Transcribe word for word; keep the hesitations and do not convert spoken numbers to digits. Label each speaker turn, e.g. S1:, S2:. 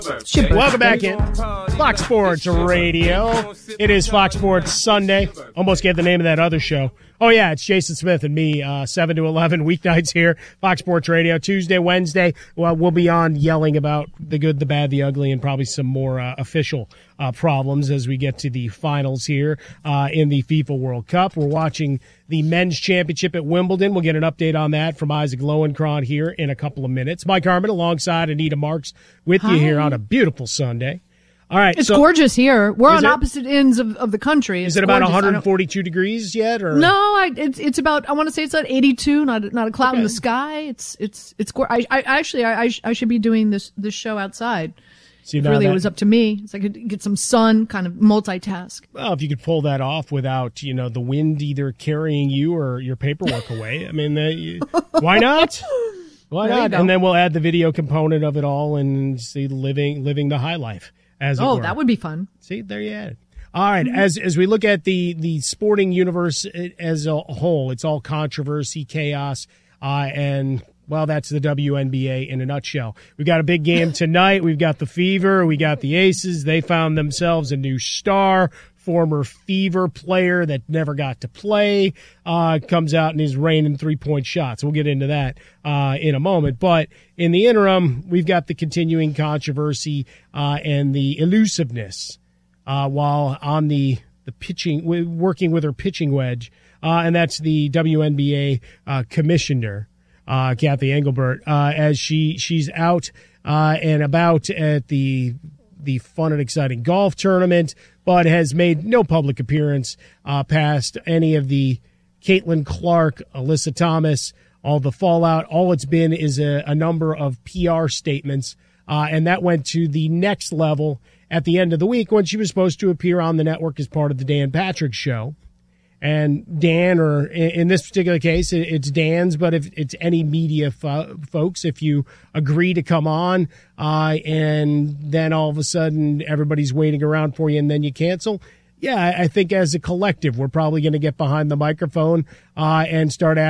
S1: Welcome back in. Fox Sports Radio. It is Fox Sports Sunday. Almost gave the name of that other show. Oh, yeah, it's Jason Smith and me, uh, seven to eleven, weeknights here, Fox Sports Radio. Tuesday, Wednesday, well, we'll be on yelling about the good, the bad, the ugly, and probably some more uh, official uh, problems as we get to the finals here uh, in the FIFA World Cup. We're watching the men's championship at Wimbledon. We'll get an update on that from Isaac Lowenkron here in a couple of minutes. Mike Harmon alongside Anita Marks with
S2: Hi.
S1: you here on a beautiful Sunday. All right,
S2: it's
S1: so,
S2: gorgeous here. We're on
S1: it?
S2: opposite ends of, of the country. It's
S1: is it about
S2: gorgeous.
S1: one hundred forty-two degrees yet? Or?
S2: No, I, it's it's about. I want to say it's at eighty-two. Not not a cloud
S1: Okay.
S2: in the sky. It's it's it's. I, I actually I, I I should be doing this this show outside.
S1: See,
S2: If
S1: now
S2: really,
S1: that-
S2: it was up to me. So I could get some sun, kind of multitask.
S1: Well, if you could pull that off without, you know, the wind either carrying you or your paperwork away, I mean, uh, you, why not? Why
S2: There you
S1: not?
S2: go.
S1: And then we'll add the video component of it all and see living living the high life, as it
S2: Oh,
S1: were.
S2: that would be fun.
S1: See, there you had it. All right, as as we look at the the sporting universe as a whole, it's all controversy, chaos, uh, and well, that's the W N B A in a nutshell. We've got a big game tonight. We've got the Fever. We got the Aces. They found themselves a new star. Former Fever player that never got to play uh, comes out and is raining three-point shots. We'll get into that uh, in a moment. But in the interim, we've got the continuing controversy uh, and the elusiveness uh, while on the, the pitching, working with her pitching wedge, uh, and that's the W N B A uh, commissioner, uh, Kathy Engelbert, uh, as she she's out uh, and about at the the fun and exciting golf tournament, but has made no public appearance uh, past any of the Caitlin Clark, Alyssa Thomas, all the fallout. All it's been is a, a number of P R statements, uh, and that went to the next level at the end of the week when she was supposed to appear on the network as part of the Dan Patrick Show. And Dan, or in this particular case, it's Dan's, but if it's any media fo- folks, if you agree to come on uh, and then all of a sudden everybody's waiting around for you and then you cancel, yeah, I think as a collective, we're probably going to get behind the microphone uh, and start